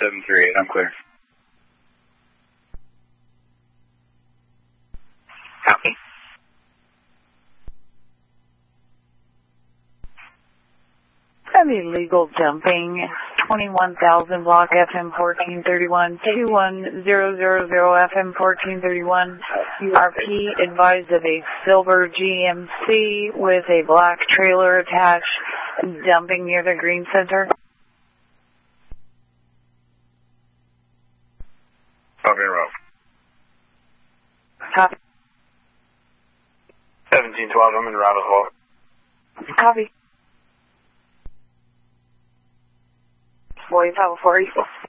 738, I'm clear. Copy. Illegal dumping, 21,000 block FM 1431, 21000 FM 1431. RP advised of a silver GMC with a black trailer attached, dumping near the Green Center. Copy and route. Copy. 1712, I'm in route as well. Copy. 45 44 equal.